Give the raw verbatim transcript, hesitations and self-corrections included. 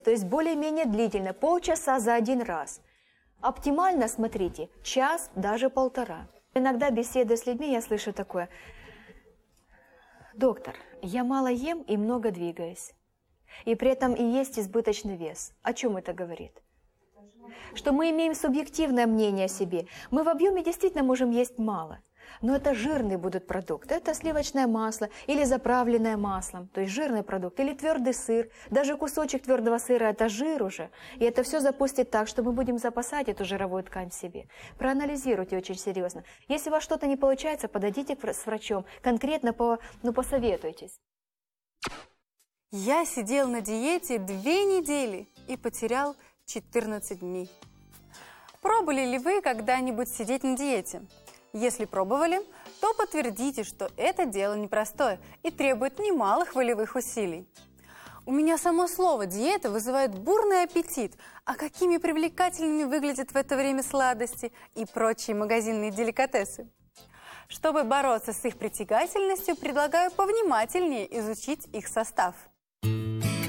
То есть более-менее длительно, полчаса за один раз. Оптимально, смотрите, час, даже полтора. Иногда, беседуя с людьми, я слышу такое: доктор, я мало ем и много двигаюсь. И при этом и есть избыточный вес. О чем это говорит? Что мы имеем субъективное мнение о себе. Мы в объеме действительно можем есть мало. Но это жирные будут продукты. Это сливочное масло или заправленное маслом, то есть жирный продукт, или твердый сыр. Даже кусочек твердого сыра – это жир уже. И это все запустит так, что мы будем запасать эту жировую ткань в себе. Проанализируйте очень серьезно. Если у вас что-то не получается, подойдите с врачом, конкретно по, ну, посоветуйтесь. Я сидел на диете две недели и потерял четырнадцать дней. Пробовали ли вы когда-нибудь сидеть на диете? Если пробовали, то подтвердите, что это дело непростое и требует немалых волевых усилий. У меня само слово «диета» вызывает бурный аппетит, а какими привлекательными выглядят в это время сладости и прочие магазинные деликатесы. Чтобы бороться с их притягательностью, предлагаю повнимательнее изучить их состав.